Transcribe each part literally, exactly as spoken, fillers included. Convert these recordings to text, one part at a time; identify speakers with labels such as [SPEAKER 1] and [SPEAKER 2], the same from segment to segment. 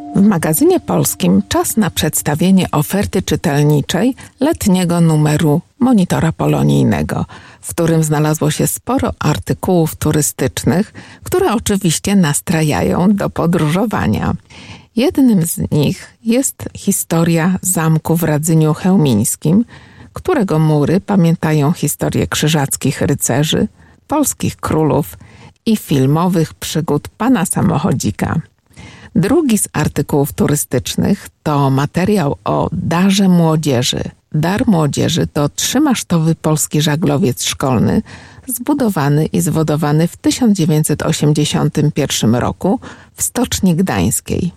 [SPEAKER 1] W magazynie polskim czas na przedstawienie oferty czytelniczej letniego numeru Monitora Polonijnego, w którym znalazło się sporo artykułów turystycznych, które oczywiście nastrajają do podróżowania. Jednym z nich jest historia zamku w Radzyniu Chełmińskim, którego mury pamiętają historię krzyżackich rycerzy, polskich królów i filmowych przygód pana samochodzika. Drugi z artykułów turystycznych to materiał o Darze Młodzieży. Dar Młodzieży to trzymasztowy polski żaglowiec szkolny, zbudowany i zwodowany w tysiąc dziewięćset osiemdziesiątym pierwszym roku w Stoczni Gdańskiej.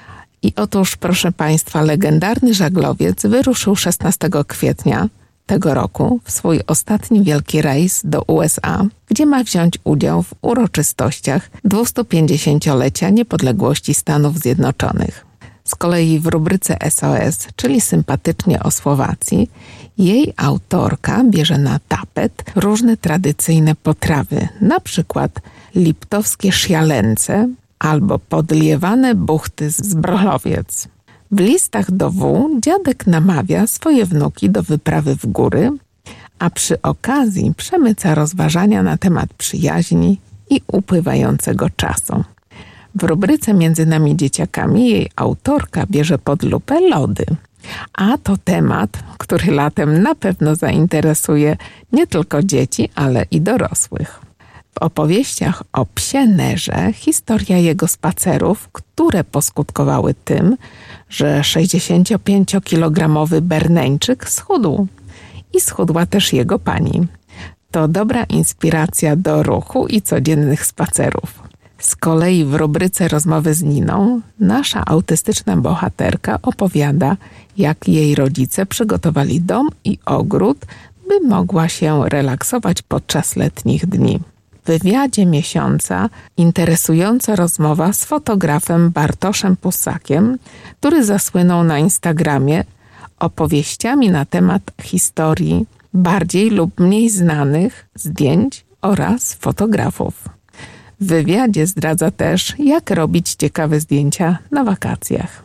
[SPEAKER 1] I otóż, proszę Państwa, legendarny żaglowiec wyruszył szesnastego kwietnia tego roku w swój ostatni wielki rejs do U S A, gdzie ma wziąć udział w uroczystościach dwustupięćdziesięciolecia niepodległości Stanów Zjednoczonych. Z kolei w rubryce S O S, czyli sympatycznie o Słowacji, jej autorka bierze na tapet różne tradycyjne potrawy, na przykład liptowskie szialence albo podliewane buchty z Brolowiec. W listach do W dziadek namawia swoje wnuki do wyprawy w góry, a przy okazji przemyca rozważania na temat przyjaźni i upływającego czasu. W rubryce Między nami dzieciakami jej autorka bierze pod lupę lody, a to temat, który latem na pewno zainteresuje nie tylko dzieci, ale i dorosłych. W opowieściach o psie Nerze historia jego spacerów, które poskutkowały tym, że sześćdziesięciopięciokilogramowy Berneńczyk schudł i schudła też jego pani. To dobra inspiracja do ruchu i codziennych spacerów. Z kolei w rubryce Rozmowy z Niną nasza autystyczna bohaterka opowiada, jak jej rodzice przygotowali dom i ogród, by mogła się relaksować podczas letnich dni. W wywiadzie miesiąca interesująca rozmowa z fotografem Bartoszem Pusakiem, który zasłynął na Instagramie opowieściami na temat historii bardziej lub mniej znanych zdjęć oraz fotografów. W wywiadzie zdradza też, jak robić ciekawe zdjęcia na wakacjach.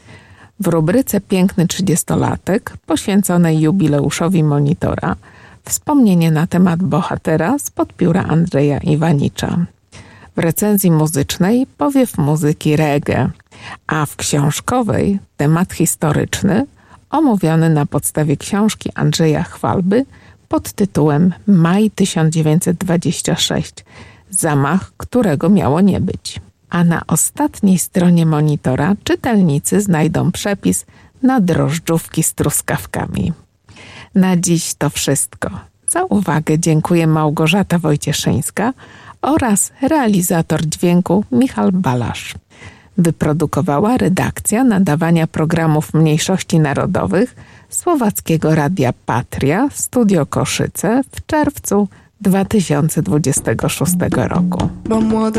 [SPEAKER 1] W rubryce Piękny trzydziestolatek poświęconej jubileuszowi Monitora wspomnienie na temat bohatera spod pióra Andrzeja Iwanicza. W recenzji muzycznej powiew muzyki reggae, a w książkowej temat historyczny omówiony na podstawie książki Andrzeja Chwalby pod tytułem Maj tysiąc dziewięćset dwadzieścia sześć. Zamach, którego miało nie być. A na ostatniej stronie Monitora czytelnicy znajdą przepis na drożdżówki z truskawkami. Na dziś to wszystko. Za uwagę dziękuję Małgorzata Wojcieszyńska oraz realizator dźwięku Michał Balasz. Wyprodukowała redakcja nadawania programów mniejszości narodowych Słowackiego Radia Patria, Studio Koszyce w czerwcu dwa tysiące dwudziestego szóstego roku.